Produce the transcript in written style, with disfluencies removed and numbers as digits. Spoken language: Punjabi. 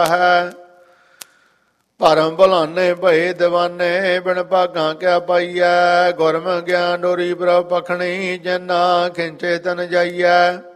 ਹੈ। ਭਰਮ ਭੁਲਾਨੇ ਭਏ ਦੀਵਾਨੇ ਬਿਨ ਭਾਗਾਂ ਕਿਆ ਪਾਈਐ। ਗੁਰਮ ਗਿਆਨ ਡੋਰੀ ਪ੍ਰਭ ਪਖਣੀ ਜਿਨਾ ਖਿੰਚੇ ਤਨ ਜਾਈਐ।